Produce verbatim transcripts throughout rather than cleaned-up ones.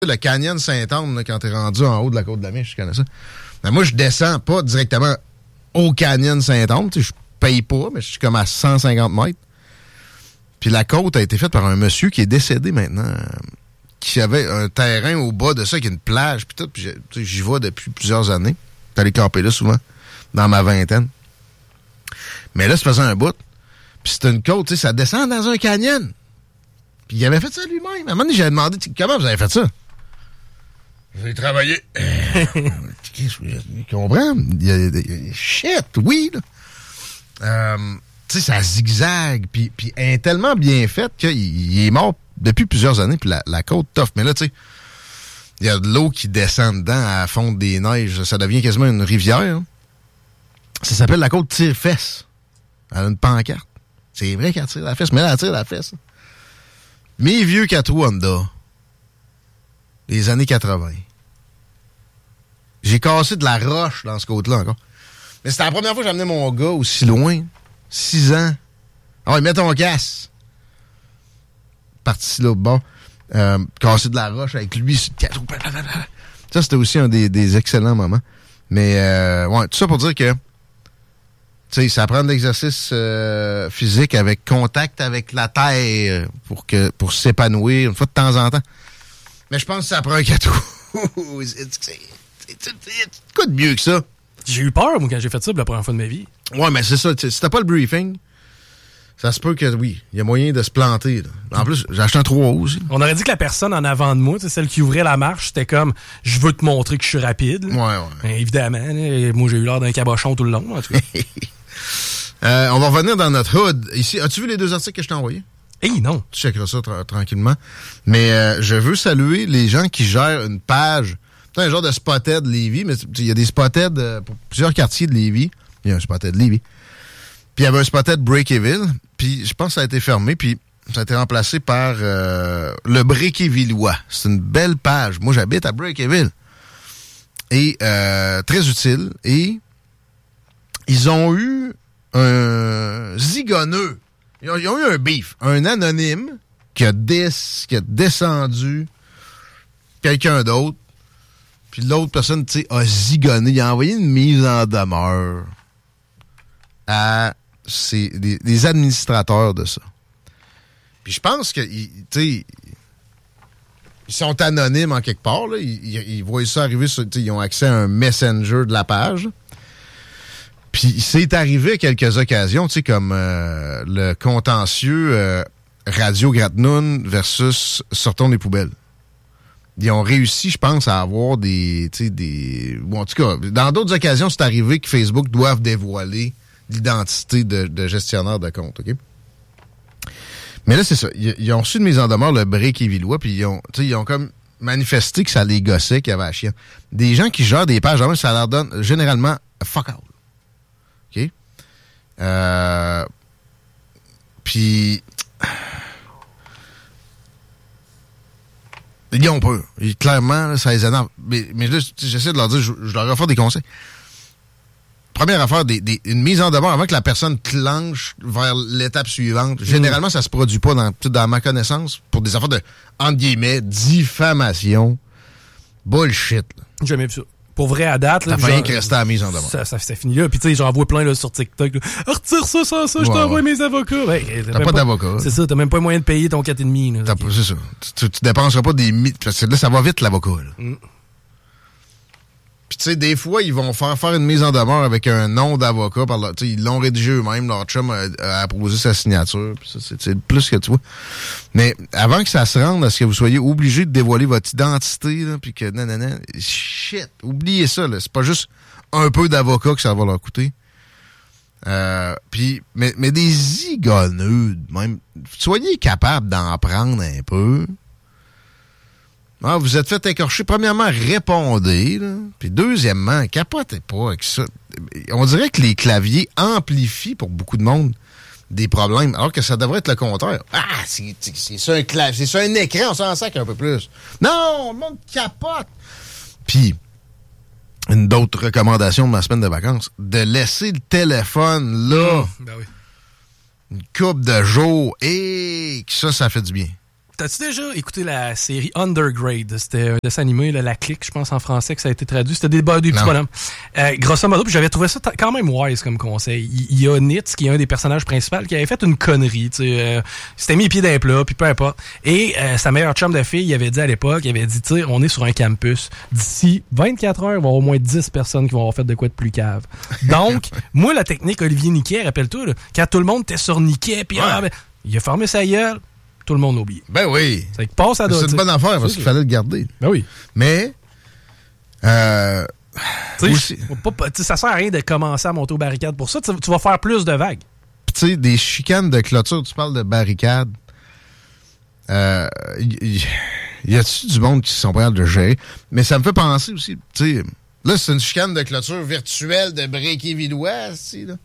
le canyon Saint-Anne, là, quand t'es rendu en haut de la côte de la Miche, je connais ça. Mais moi, je descends pas directement au canyon Saint-Anne. Je paye pas, mais je suis comme à cent cinquante mètres. Puis la côte a été faite par un monsieur qui est décédé maintenant, euh, qui avait un terrain au bas de ça, qui a une plage, puis tout. Puis j'y vais depuis plusieurs années. J'étais allé camper là souvent, dans ma vingtaine. Mais là, ça faisait un bout. Puis c'était une côte, tu sais, ça descend dans un canyon. Puis il avait fait ça lui-même. À un moment donné, j'avais demandé, comment vous avez fait ça? J'ai travaillé. Je comprends. Il y a, il y a, shit, oui, là. Euh, tu sais, ça zigzague. Puis, puis elle est tellement bien faite qu'il il est mort depuis plusieurs années. Puis la, la côte tough. Mais là, tu sais, il y a de l'eau qui descend dedans à fond des neiges. Ça devient quasiment une rivière. Hein. Ça s'appelle la côte Tire-Fesse. Elle a une pancarte. C'est vrai qu'elle tire la fesse, mais elle tire la fesse. Mes vieux quatre roues Honda, les années quatre-vingts. J'ai cassé de la roche dans ce côte-là encore. Mais c'était la première fois que j'amenais mon gars aussi loin. Six ans. Ah ouais, mets ton casque. Parti là au bord. Euh, casser de la roche avec lui. Ça, c'était aussi un des, des excellents moments. Mais, euh, ouais, tout ça pour dire que, tu sais, ça prend de l'exercice euh, physique avec contact avec la terre pour que pour s'épanouir une fois de temps en temps. Mais je pense que ça prend un gâteau. C'est quoi de mieux que ça? J'ai eu peur, moi, quand j'ai fait ça pour la première fois de ma vie. Ouais, mais c'est ça. Si t'as pas le briefing, ça se peut que, oui, il y a moyen de se planter. Là. En plus, j'ai acheté un trois roues aussi. On aurait dit que la personne en avant de moi, celle qui ouvrait la marche, c'était comme, je veux te montrer que je suis rapide. Là. Ouais, ouais. Mais évidemment, là, moi, j'ai eu l'air d'un cabochon tout le long, en tout cas. euh, on va revenir dans notre hood. Ici, as-tu vu les deux articles que je t'ai envoyés? Eh hey, non. Tu checkeras ça tra- tranquillement. Mais euh, je veux saluer les gens qui gèrent une page. C'est un genre de Spotted Lévis, mais il y a des Spotted euh, pour plusieurs quartiers de Lévis. Il y a un Spotted Lévis. Puis il y avait un Spotted Breakyville. Puis je pense que ça a été fermé. Puis ça a été remplacé par euh, le Breakyvillois. C'est une belle page. Moi, j'habite à Breakyville. Et euh, très utile. Et ils ont eu un zigonneux. Ils ont, ils ont eu un beef. Un anonyme qui a, des, qui a descendu quelqu'un d'autre. Puis l'autre personne, tu sais, a zigonné. Il a envoyé une mise en demeure à ses, les, les administrateurs de ça. Puis je pense que, tu sais, ils sont anonymes en quelque part. Là. Ils, ils, ils voient ça arriver, sur, ils ont accès à un messenger de la page. Puis c'est arrivé à quelques occasions, tu sais, comme euh, le contentieux euh, Radio Gratnoun versus Sortons des poubelles. Ils ont réussi, je pense, à avoir des, tu sais, des... Bon, en tout cas, dans d'autres occasions, c'est arrivé que Facebook doive dévoiler l'identité de, de gestionnaire de compte, OK? Mais là, c'est ça. Ils, ils ont reçu de mise en demeure le Breakyvillois, puis ils ont, tu sais, ils ont comme manifesté que ça les gossait, qu'il y avait la chienne. Des gens qui gèrent des pages, ça leur donne généralement fuck all. OK? Euh... Puis... Ils ont peur. Ils, clairement, là, ça les énerve. Mais, mais là, j'essaie de leur dire, je, je leur offre des conseils. Première affaire, des, des, une mise en demeure avant que la personne clenche vers l'étape suivante. Mmh. Généralement, ça se produit pas dans, dans ma connaissance pour des affaires de, entre guillemets, diffamation. Bullshit. Là. J'ai jamais vu ça. Pour vrai, à date... T'as failli que rester à la mise en demeure. Ça, ça, ça finit là. Puis tu sais, j'en vois plein là, sur TikTok. Ah, retire ça, ça, ça, je ouais, t'envoie ouais. mes avocats. Ouais, t'as, t'as pas, pas d'avocat. C'est ça, t'as même pas moyen de payer ton quatre virgule cinq. Là, t'as, c'est ça. Tu, tu dépenseras pas des... Parce que là, ça va vite, l'avocat. Là. Mm. Puis tu sais, des fois, ils vont faire faire une mise en demeure avec un nom d'avocat. Par leur, ils l'ont rédigé eux-mêmes. Leur chum a, a apposé sa signature. Puis ça, c'est, c'est plus que tu vois. Mais avant que ça se rende à ce que vous soyez obligé de dévoiler votre identité, là, puis que nanana, shit, oubliez ça. Là, c'est pas juste un peu d'avocat que ça va leur coûter. Euh, puis, mais, mais des zigonneux, même. Soyez capable d'en prendre un peu. Ah, vous êtes fait écorcher. Premièrement, répondez. Là. Puis deuxièmement, capotez pas avec ça. On dirait que les claviers amplifient pour beaucoup de monde des problèmes, alors que ça devrait être le contraire. Ah, c'est, c'est, c'est ça un clavier, c'est ça un écran, on s'en sac un peu plus. Non, le monde capote. Puis, une d'autres recommandation de ma semaine de vacances, de laisser le téléphone là, mmh, ben oui. une couple de jours, et que ça, ça fait du bien. t'as-tu déjà écouté la série Undergrade? C'était un dessin animé, là, La Clique, je pense, en français, que ça a été traduit. C'était des, des petits bonhommes. Euh, grosso modo, puis j'avais trouvé ça t- quand même wise comme conseil. Il, il y a Nitz, qui est un des personnages principaux, qui avait fait une connerie. Tu sais, euh, il s'était mis les pieds dans les plats, puis peu importe. Et euh, sa meilleure chum de fille, il avait dit à l'époque, il avait dit, tu sais, on est sur un campus. D'ici vingt-quatre heures, il va y avoir au moins dix personnes qui vont avoir fait de quoi de plus cave. Donc, moi, la technique Olivier Niquet, rappelle-toi, là, quand tout le monde était sur Niquet, puis ouais. ah, ben, il a fermé sa gueule, tout le monde l'a oublié. Ben oui. C'est que passe à d'autres. C'est une bonne affaire parce qu'il fallait le garder. Ben oui. Mais, euh, aussi, pas, pas, ça sert à rien de commencer à monter aux barricades pour ça. Tu, tu vas faire plus de vagues. Tu sais, des chicanes de clôture, tu parles de barricades. Euh, y, y a-tu du monde qui sont prêts de gérer? Mais ça me fait penser aussi, tu sais, là, c'est une chicane de clôture virtuelle de Bréquet-Villois, tu là.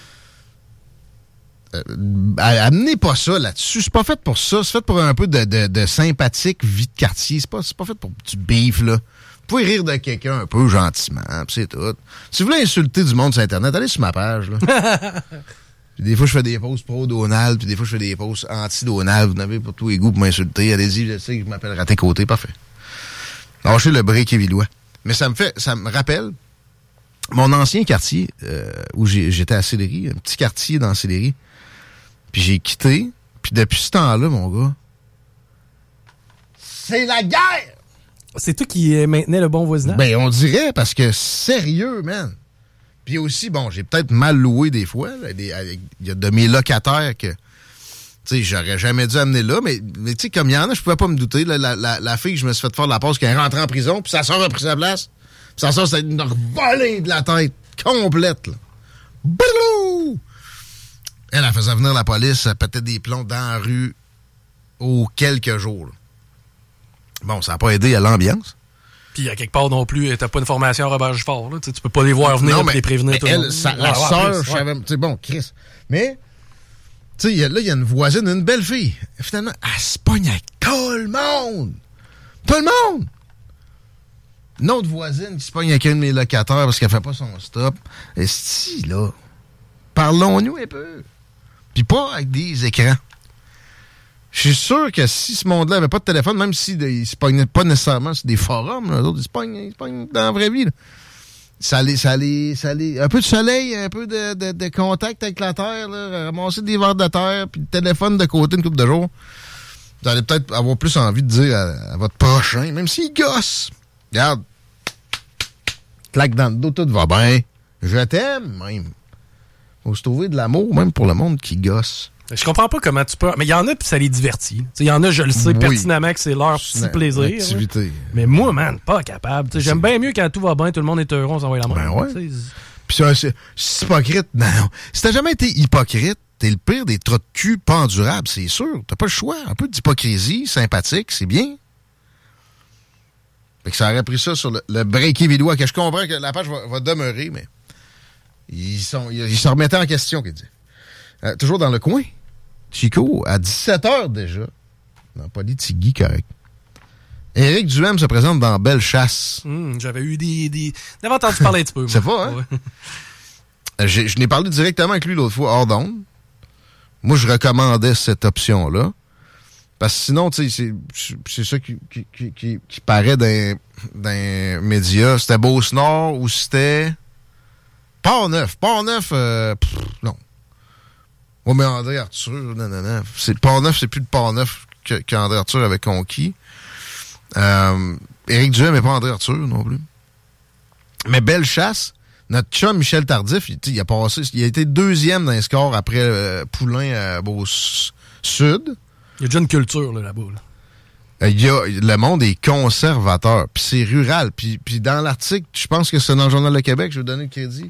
Euh, amenez pas ça là-dessus. C'est pas fait pour ça. C'est fait pour un peu de, de, de sympathique vie de quartier. C'est pas, c'est pas fait pour du beef, là. Vous pouvez rire de quelqu'un un peu gentiment, pis c'est tout. Si vous voulez insulter du monde sur Internet, allez sur ma page, là. Des fois, je fais des posts pro-Donald, puis des fois, je fais des posts anti-Donald. Vous n'avez pas tous les goûts pour m'insulter. Allez-y, je sais que je m'appelle Raté Côté. Parfait. Lâchez le Bréquet-Villois. Mais ça me fait, ça me rappelle mon ancien quartier, euh, où j'ai, j'étais à Sillery, un petit quartier dans Sillery. Puis j'ai quitté, puis depuis ce temps-là, mon gars, c'est la guerre! C'est toi qui euh, maintenais le bon voisinage? Ben, on dirait, parce que sérieux, man. Puis aussi, bon, j'ai peut-être mal loué des fois. Il y a de mes locataires que, tu sais, j'aurais jamais dû amener là, mais, mais tu sais, comme il y en a, je pouvais pas me douter. Là, la, la, la fille que je me suis fait faire de la passe, qui est rentrée en prison, puis sa soeur a pris sa place. Puis sa soeur, c'était une volée de la tête, complète, là. Boulou! Elle, elle faisait venir la police, elle pétait des plombs dans la rue aux quelques jours, là. Bon, ça n'a pas aidé à l'ambiance. Puis, à quelque part non plus, t'as pas une formation à rebâche fort, là. Tu peux pas les voir venir et les prévenir tout le monde. Sa, la ah, sœur, je savais, tu sais, bon, Chris. Mais, tu sais, là, il y a une voisine, une belle fille. Et finalement, elle se pogne avec tout le monde. Tout le monde! Une autre voisine qui se pogne avec un de mes locataires parce qu'elle fait pas son stop. Et si, là, parlons-nous un peu. Puis pas avec des écrans. Je suis sûr que si ce monde-là avait pas de téléphone, même s'il ne se pognait pas nécessairement sur des forums, là, d'autres, ils se pognent, ils se pognent dans la vraie vie. Là. Ça allait, ça allait, ça allait. Un peu de soleil, un peu de, de, de contact avec la terre, là, ramasser des verres de terre, puis le téléphone de côté une couple de jours. Vous allez peut-être avoir plus envie de dire à, à votre prochain, même s'il gosse. Regarde. Claque dans le dos, tout va bien. Je t'aime, même. Faut se trouver de l'amour, même pour le monde qui gosse. Je comprends pas comment tu peux... Mais il y en a, puis ça les divertit. Il y en a, je le sais oui. pertinemment que c'est leur petit plaisir. Activité. Mais moi, man, pas capable. T'sais, j'aime bien mieux quand tout va bien, tout le monde est heureux, on s'envoie la main. Ben ouais. Puis c'est, c'est, c'est hypocrite. Non, non. Si t'as jamais été hypocrite, t'es le pire des trous de cul pas endurables, c'est sûr. T'as pas le choix. Un peu d'hypocrisie, sympathique, c'est bien. Fait que ça aurait pris ça sur le, le Bréquet-Villois, que je comprends que la page va, va demeurer, mais ils sont ils, ils se remettaient en question, qu'il dit. Euh, toujours dans le coin. Chico, à dix-sept heures déjà. Non, pas dit Tigui, correct. Éric Duhem se présente dans Belle Chasse. Mmh, j'avais eu des... des... J'avais entendu parler un petit peu. C'est pas, hein? Ouais. J'ai, je n'ai parlé directement avec lui l'autre fois, hors d'onde. Moi, je recommandais cette option-là. Parce que sinon, tu sais, c'est, c'est ça qui, qui, qui, qui, qui paraît dans, dans les médias. C'était Beauce-Nord ou c'était... Port-Neuf. Port-Neuf, euh, pff, non. Oui, mais André Arthur, non, non, non. C'est, Port-Neuf, c'est plus de Port-Neuf que, qu'André Arthur avait conquis. Euh, Éric Duhem n'est pas André Arthur non plus. Mais Belle Chasse, notre chum Michel Tardif, il, il a passé, il a été deuxième dans les scores après euh, Poulain à Beauce-Sud. Il y a déjà une culture là, là-bas. Là. Il y a, le monde est conservateur, puis c'est rural. Puis, puis dans l'article, je pense que c'est dans le Journal de Québec, je vais donner le crédit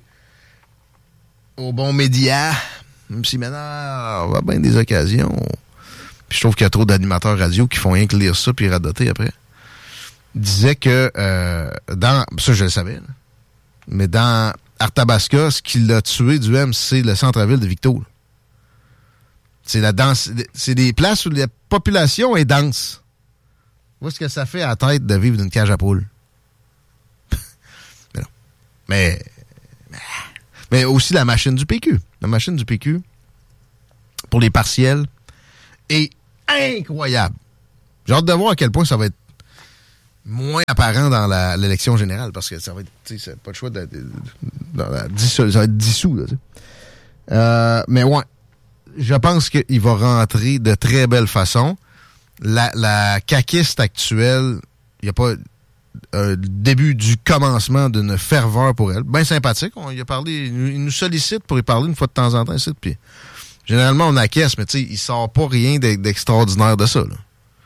au bon média. Même si maintenant, on va bien des occasions. Puis je trouve qu'il y a trop d'animateurs radio qui font rien que lire ça puis radoter après. Il disait que euh, dans... Ça, je le savais. Là, mais dans Arthabasca, ce qui l'a tué du M, c'est le centre-ville de Victo. Là. C'est la danse. C'est des places où la population est dense. Où est-ce que ça fait à la tête de vivre d'une cage à poules? mais non. Mais... Mais aussi la machine du P Q. La machine du P Q, pour les partiels, est incroyable. J'ai hâte de voir à quel point ça va être moins apparent dans la, l'élection générale, parce que ça va être, tu sais, pas le choix de, de, de, de, de ça va être dissous, là, tu sais. Euh, mais ouais, je pense qu'il va rentrer de très belle façon. La, la caquiste actuelle, il n'y a pas un début du commencement d'une ferveur pour elle. Bien sympathique, on y a parlé, il nous, il nous sollicite pour y parler une fois de temps en temps, ici, puis généralement on acquiesce, mais tu sais, il sort pas rien d'extraordinaire de ça, là.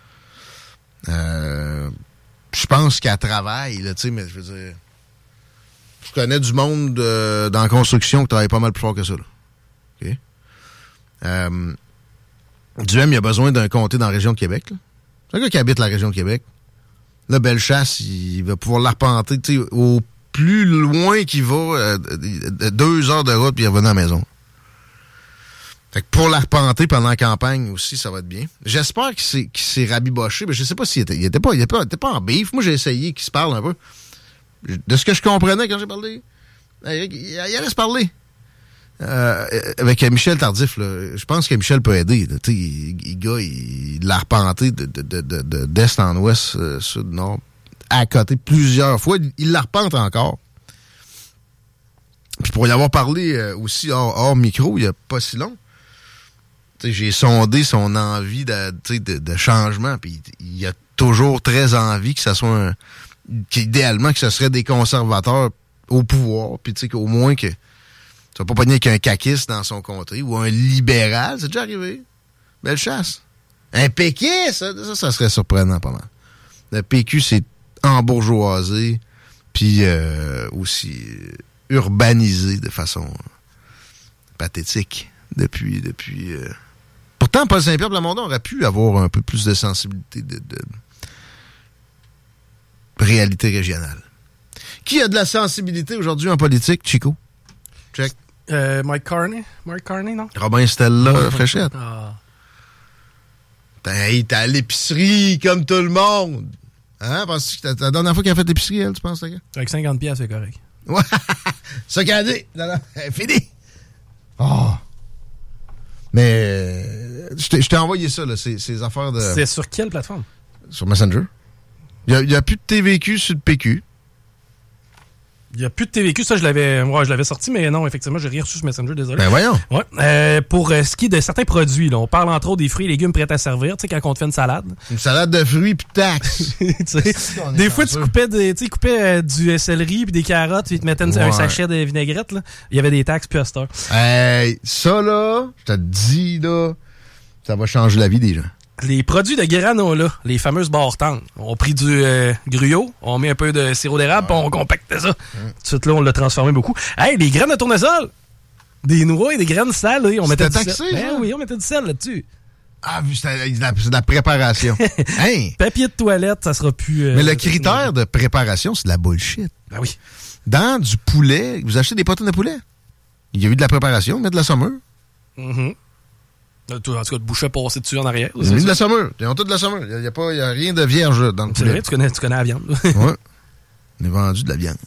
Euh... Je pense qu'elle travaille, là, tu sais, mais je veux dire... Je connais du monde euh, dans la construction qui travaille pas mal plus fort que ça, là. OK? Euh, Duhem, il a besoin d'un comté dans la région de Québec, là. C'est un gars qui habite la région de Québec. Là, Bellechasse, il va pouvoir l'arpenter, tu sais, au plus loin qu'il va, euh, deux heures de route, puis il revenait à la maison. Fait que pour l'arpenter pendant la campagne aussi, ça va être bien. J'espère qu'il s'est, qu'il s'est rabiboché, mais je sais pas s'il était, il était pas, il était pas, il était pas en bif. Moi, j'ai essayé qu'il se parle un peu. De ce que je comprenais quand j'ai parlé, il, il allait se parler. Euh, avec Michel Tardif, là, je pense que Michel peut aider. Tu sais, il, il, gars, il, il l'a arpenté de, de, de, de, de, d'est en ouest, euh, sud, nord, à côté plusieurs fois. Il, il l'arpente encore. Puis pour y avoir parlé euh, aussi hors, hors micro, il y a pas si long. T'sais, j'ai sondé son envie de, de, de changement, puis il a toujours très envie que ça soit un, qu'idéalement que ce serait des conservateurs au pouvoir, puis tu sais qu'au moins que ça va pas pogner qu'un caquiste dans son comté ou un libéral, c'est déjà arrivé. Belle chasse. Un péquiste, ça, ça, ça serait surprenant pas mal. Le P Q, c'est embourgeoisé, puis euh, aussi urbanisé de façon pathétique depuis depuis. Euh, Pourtant, Paul Saint-Pierre Plamondon aurait pu avoir un peu plus de sensibilité de, de réalité régionale. Qui a de la sensibilité aujourd'hui en politique, Chico? Check. Euh, Mike Carney. Mike Carney, non? Robin Stella, oh, Fréchette. Ah. T'as, hey, t'es à l'épicerie comme tout le monde. Hein? Parce que la dernière fois qu'elle a fait l'épicerie, elle, tu penses, ta gars? Avec cinquante piastres, c'est correct. Ouais. Ça qu'elle a dit. Non, non, fini. Oh. Mais euh, je, t'ai, je t'ai envoyé ça, là, ces, ces affaires de... C'est sur quelle plateforme? Sur Messenger. Il n'y a, a plus de T V Q sur le P Q. Il n'y a plus de T V Q, ça je l'avais ouais, je l'avais sorti, mais non, effectivement, j'ai rien reçu sur Messenger, désolé. Ben voyons. Ouais. Euh, pour euh, ce qui est de certains produits, là, on parle entre autres des fruits et légumes prêts à servir, tu sais, quand on te fait une salade. Une salade de fruits puis de taxes. Des fois, tu coupais, des, tu coupais euh, du euh, céleri puis des carottes, puis tu te mettais une, ouais. un sachet de vinaigrette, là. Il y avait des taxes puis à cette heure. Hey, ça là, je te dis, là, ça va changer la vie des gens. Les produits de granola, les fameuses barres tendres. On a pris du euh, gruyot, on met un peu de sirop d'érable, ouais. puis on compactait ça. Tout de suite là, on l'a transformé beaucoup. Hey, les graines de tournesol! Des noix et des graines salées. On mettait du taxé, sel. Ben oui, on mettait du sel là-dessus. Ah, c'est de la, c'est de la préparation. Hein? Papier de toilette, ça sera plus... Euh, Mais le critère de préparation, c'est de la bullshit. Ben oui. Dans du poulet, vous achetez des pottines de poulet. Il y a eu de la préparation, mais de la saumure. Mm-hmm. En tout cas, de boucher passer dessus en arrière. Ils ont mis de la saumure. Ils ont tout de la saumure. Il n'y a, a, a rien de vierge dans le c'est poulet. Vrai, tu connais, tu connais la viande. Oui. On a vendu de la viande.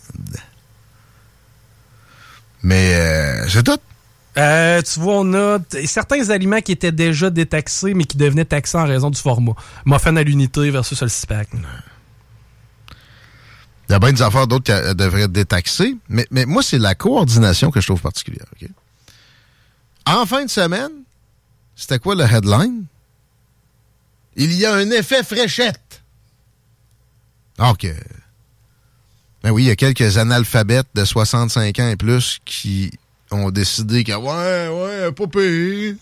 Mais euh, c'est tout. Euh, tu vois, on a t- certains aliments qui étaient déjà détaxés, mais qui devenaient taxés en raison du format. Muffin à l'unité versus le six-pack. Il y a bien des affaires d'autres qui euh, devraient être détaxées. Mais, mais moi, c'est la coordination que je trouve particulière. Okay? En fin de semaine, c'était quoi le headline? Il y a un effet fréchette. OK. Ben oui, il y a quelques analphabètes de soixante-cinq ans et plus qui ont décidé que, ouais, ouais, pas pire.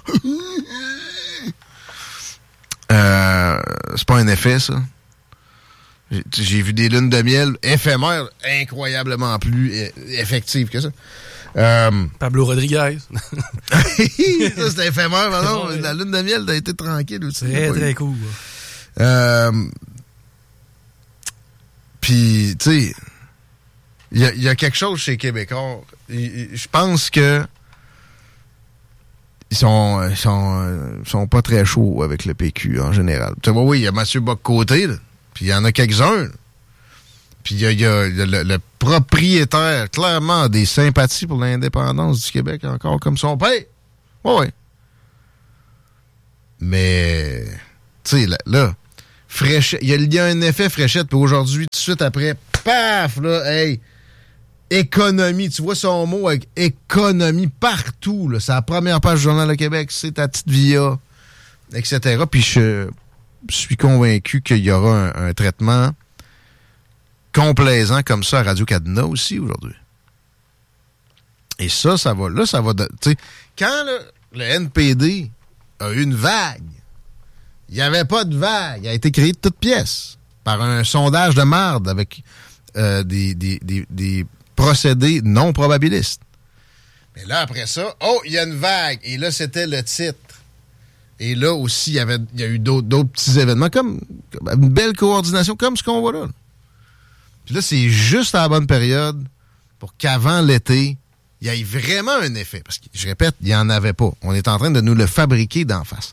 euh, c'est pas un effet, ça. J'ai, j'ai vu des lunes de miel éphémères incroyablement plus effectives que ça. Euh, Pablo Rodriguez. Ça, c'était éphémère, non? Ouais. La lune de miel a été tranquille aussi. Très, très cool. Euh, Puis, tu sais, il y, y a quelque chose chez les Québécois. Je pense que ils sont, ils sont, ils sont pas très chauds avec le P Q en général. Tu vois, oui, il y a M. Bock-Côté, puis il y en a quelques-uns. Puis il y a, y a le, le, le propriétaire, clairement, des sympathies pour l'indépendance du Québec, encore comme son père. Oui, oui. Mais, tu sais, là, là, Fréchette. Il y, a, il y a un effet fréchette, puis aujourd'hui, tout de suite après, paf, là, hey, économie. Tu vois son mot avec économie partout, là. C'est la première page du Journal de Québec, c'est ta petite via, et cetera. Puis je suis convaincu qu'il y aura un, un traitement complaisant comme ça à Radio-Canada aussi aujourd'hui. Et ça, ça va, là, ça va, tu sais, quand là, le N P D a eu une vague, il n'y avait pas de vague. Il a été créé de toutes pièces par un sondage de marde avec euh, des, des, des, des procédés non probabilistes. Mais là, après ça, oh, il y a une vague. Et là, c'était le titre. Et là aussi, il y avait, il y a eu d'autres, d'autres petits événements, comme, comme une belle coordination, comme ce qu'on voit là. Puis là, c'est juste à la bonne période pour qu'avant l'été, il y ait vraiment un effet. Parce que, je répète, il n'y en avait pas. On est en train de nous le fabriquer d'en face.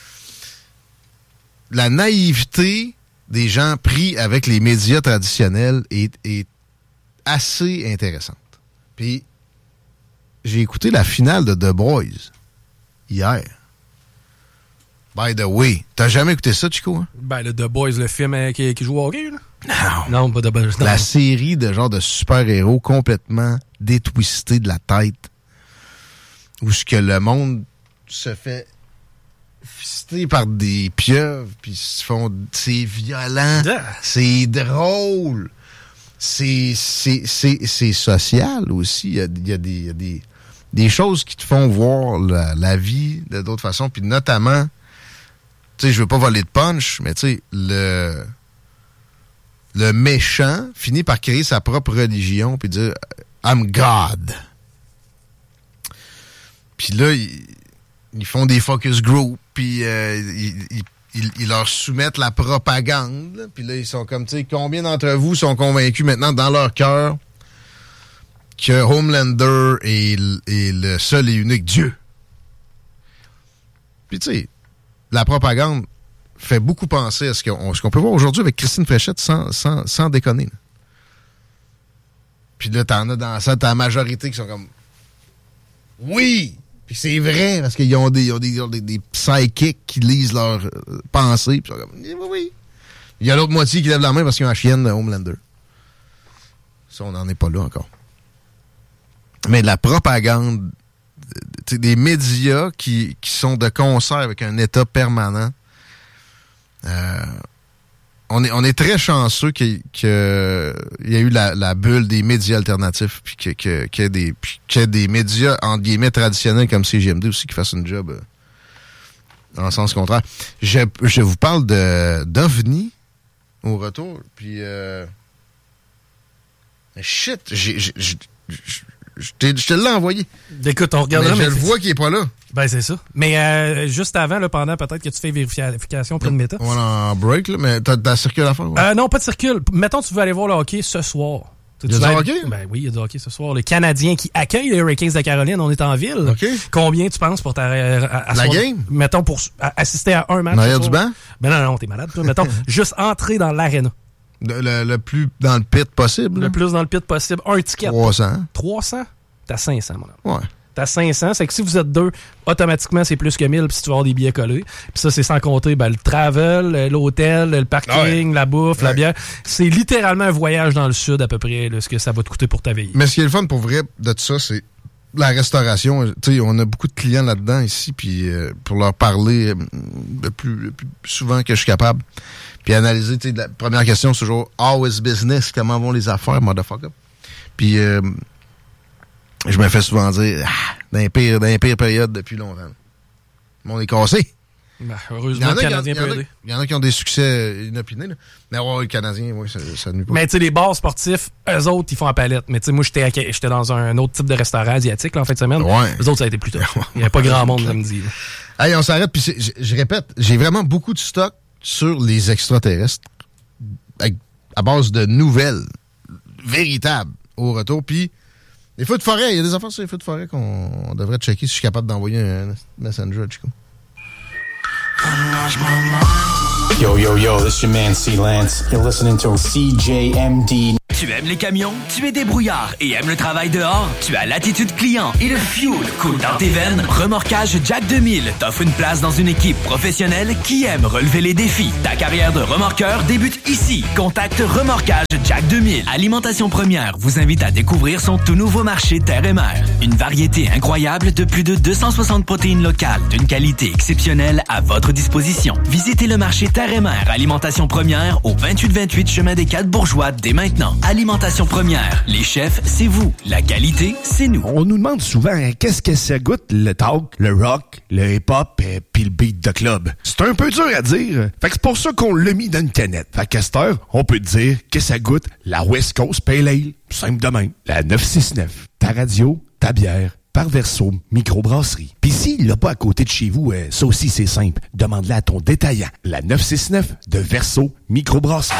La naïveté des gens pris avec les médias traditionnels est, est assez intéressante. Puis, j'ai écouté la finale de The Boys hier. By the way, t'as jamais écouté ça, Chico? Hein? Ben, le The Boys, le film euh, qui, qui joue au hockey, là? Non. Non, pas The Boys. Non. La série de genre de super-héros complètement détwistés de la tête. Où ce que le monde se fait fister par des pieuvres, puis se font... C'est violent, yeah. C'est drôle, c'est, c'est, c'est, c'est social aussi. Il y a, il y a, des, il y a des, des choses qui te font voir la, la vie de d'autres façons, puis notamment, tu sais, je veux pas voler de punch, mais tu sais, le... Le méchant finit par créer sa propre religion puis dire « I'm God ». Puis là, ils, ils font des focus group, puis euh, ils, ils, ils, ils leur soumettent la propagande. Puis là, ils sont comme, tu sais, combien d'entre vous sont convaincus maintenant dans leur cœur que Homelander est, est le seul et unique Dieu? Puis tu sais, la propagande fait beaucoup penser à ce qu'on, ce qu'on peut voir aujourd'hui avec Christine Fréchette sans, sans, sans déconner. Là. Puis là, t'en as dans ça, t'as la majorité qui sont comme « Oui! » Puis c'est vrai, parce qu'ils ont des, ils ont des, ils ont des, des psychics qui lisent leurs euh, pensées. Puis ils sont comme « Oui, oui! » Il y a l'autre moitié qui lève la main parce qu'ils ont la chienne de Homelander. Ça, on n'en est pas là encore. Mais la propagande, des médias qui, qui sont de concert avec un état permanent, Euh, on est on est très chanceux qu'il, qu'il y ait eu la, la bulle des médias alternatifs, puis que, que, qu'il y ait des, qu'il y ait des médias entre guillemets traditionnels comme C G M D aussi qui fassent une job euh, dans le sens contraire. Je, je vous parle de d'OVNI au retour, puis euh, shit, j'ai, j'ai, j'ai, j'ai Je, je te l'ai envoyé. Écoute, on regardera. Mais je mais le vois qu'il n'est pas là. Ben, c'est ça. Mais euh, juste avant, là, pendant peut-être que tu fais vérification auprès de Meta. On est en break, là, mais t'as de la circule à faire? Ouais. Euh, non, pas de circule. Mettons, tu veux aller voir le hockey ce soir. Il y a du hockey? Ben oui, il y a du hockey ce soir. Les Canadiens qui accueillent les Hurricanes de Caroline, on est en ville. Okay. Combien tu penses pour ta, à, à la soir, game? Mettons, pour à, assister à un match. Non, il y a du banc? Ben non, non, t'es malade, toi. Mettons, juste entrer dans l'aréna. Le, le, le plus dans le pit possible? Le là. plus dans le pit possible. Un ticket. trois cents. trois cents? T'as cinq cents, mon homme. Ouais. T'as cinq cents, c'est que si vous êtes deux, automatiquement, c'est plus que mille, puis tu vas avoir des billets collés. Puis ça, c'est sans compter ben, le travel, l'hôtel, le parking, ouais. la bouffe, ouais. la bière. C'est littéralement un voyage dans le sud, à peu près, là, ce que ça va te coûter pour ta veille. Mais ce qui est le fun pour vrai de tout ça, c'est la restauration. Tu sais, on a beaucoup de clients là-dedans ici, puis euh, pour leur parler euh, le, plus, le plus souvent que je suis capable, puis analyser, tu sais, la première question, c'est toujours « How is business? Comment vont les affaires, motherfucker? » Puis... Euh, je me fais souvent dire, ah, dans les pires, dans les pires périodes depuis longtemps. Le monde est cassé. Ben, heureusement, le Canadien peut aider. Il y en a qui ont des succès inopinés, là. Mais ouais, le Canadien, oui, ça, ça nuit pas. Mais tu sais, les bars sportifs, eux autres, ils font à palette. Mais tu sais, moi, j'étais, j'étais dans un autre type de restaurant asiatique, là, en fin de semaine. Ouais. Eux autres, ça a été plus tard. Il n'y avait pas grand monde samedi. Hey, on s'arrête, puis je, je répète, j'ai vraiment beaucoup de stock sur les extraterrestres, avec, à base de nouvelles véritables au retour, puis les feux de forêt, il y a des affaires sur les feux de forêt qu'on devrait checker si je suis capable d'envoyer un messenger, Chico. Yo, yo, yo, this is your man C. Lance. You're listening to C J M D. Tu aimes les camions? Tu es débrouillard et aimes le travail dehors? Tu as l'attitude client et le fuel coule dans tes veines? Remorquage Jack deux mille t'offre une place dans une équipe professionnelle qui aime relever les défis. Ta carrière de remorqueur débute ici. Contacte Remorquage Jack deux mille. Alimentation Première vous invite à découvrir son tout nouveau marché terre et mer. Une variété incroyable de plus de deux cent soixante protéines locales d'une qualité exceptionnelle à votre disposition. Visitez le marché terre et mer Alimentation Première au vingt-huit vingt-huit chemin des Quatre Bourgeois dès maintenant. Alimentation Première. Les chefs, c'est vous. La qualité, c'est nous. On nous demande souvent hein, qu'est-ce que ça goûte le talk, le rock, le hip-hop et puis le beat de club. C'est un peu dur à dire. Fait que c'est pour ça qu'on l'a mis dans une canette. Fait qu'à cette heure, on peut dire que ça goûte la West Coast Pale Ale. Simple de même. La neuf cent soixante-neuf. Ta radio, ta bière. Par Verso Microbrasserie. Puis s'il l'a pas à côté de chez vous, euh, ça aussi c'est simple. Demande-la à ton détaillant. La neuf cent soixante-neuf de Verso Microbrasserie.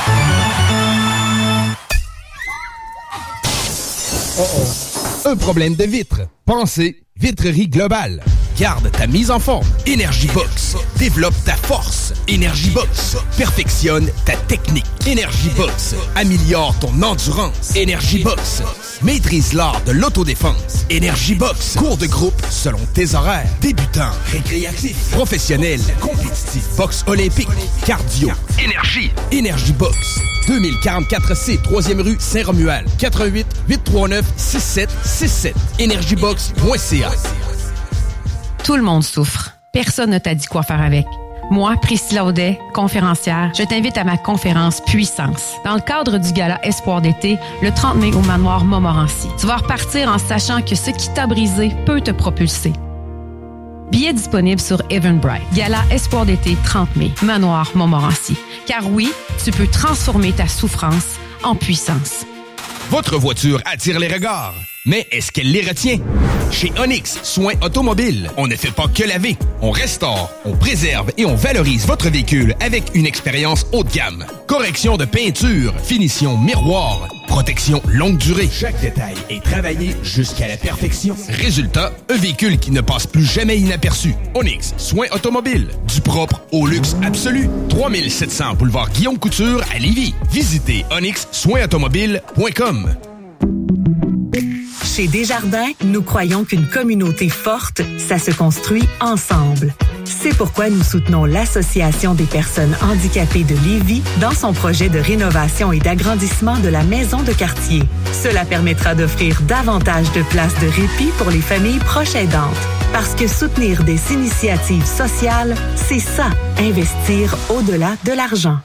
Oh oh. Un problème de vitre. Pensez Vitrerie Globale. Garde ta mise en forme. EnergyBox. Développe ta force. EnergyBox. Perfectionne ta technique. EnergyBox. Améliore ton endurance. EnergyBox. Maîtrise l'art de l'autodéfense. EnergyBox. Cours de groupe selon tes horaires. Débutant, récréatif, professionnel, compétitif, boxe olympique, cardio. Énergie. EnergyBox. deux mille quarante-quatre C, troisième rue Saint-Romuald. quatre un huit, huit trois neuf, six sept six sept. énergybox point c a. Tout le monde souffre. Personne ne t'a dit quoi faire avec. Moi, Priscilla Audet, conférencière, je t'invite à ma conférence Puissance. Dans le cadre du gala Espoir d'été, le trente mai au Manoir Montmorency. Tu vas repartir en sachant que ce qui t'a brisé peut te propulser. Billets disponibles sur Eventbrite. Gala Espoir d'été trente mai, Manoir Montmorency. Car oui, tu peux transformer ta souffrance en puissance. Votre voiture attire les regards. Mais est-ce qu'elle les retient? Chez Onyx Soins Automobiles, on ne fait pas que laver. On restaure, on préserve et on valorise votre véhicule avec une expérience haut de gamme. Correction de peinture, finition miroir, protection longue durée. Chaque détail est travaillé jusqu'à la perfection. Résultat, un véhicule qui ne passe plus jamais inaperçu. Onyx Soins Automobiles. Du propre au luxe absolu. trois mille sept cents boulevard Guillaume Couture à Lévis. Visitez onyx soins automobiles point com. Chez Desjardins, nous croyons qu'une communauté forte, ça se construit ensemble. C'est pourquoi nous soutenons l'Association des personnes handicapées de Lévis dans son projet de rénovation et d'agrandissement de la maison de quartier. Cela permettra d'offrir davantage de places de répit pour les familles proches aidantes. Parce que soutenir des initiatives sociales, c'est ça, investir au-delà de l'argent.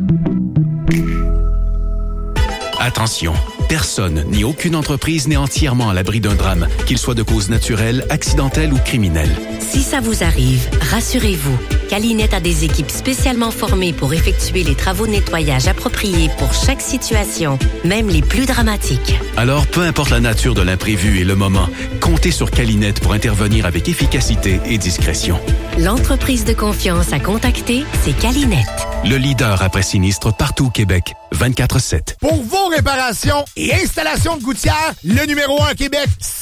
Attention, personne ni aucune entreprise n'est entièrement à l'abri d'un drame, qu'il soit de cause naturelle, accidentelle ou criminelle. Si ça vous arrive, rassurez-vous. Calinette a des équipes spécialement formées pour effectuer les travaux de nettoyage appropriés pour chaque situation, même les plus dramatiques. Alors, peu importe la nature de l'imprévu et le moment, comptez sur Calinette pour intervenir avec efficacité et discrétion. L'entreprise de confiance à contacter, c'est Calinette. Le leader après sinistre partout au Québec, vingt-quatre sept. Pour vos réparations et installations de gouttières, le numéro un à Québec,